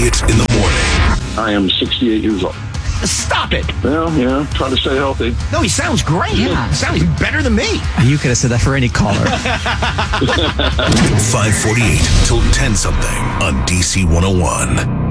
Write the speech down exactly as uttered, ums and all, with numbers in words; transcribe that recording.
It in the morning. I am sixty-eight years old. Stop it. Well, yeah, trying to stay healthy. No, he sounds great. Yeah. He sounds better than me. You could have said that for any caller. five forty-eight till ten something on D C one oh one.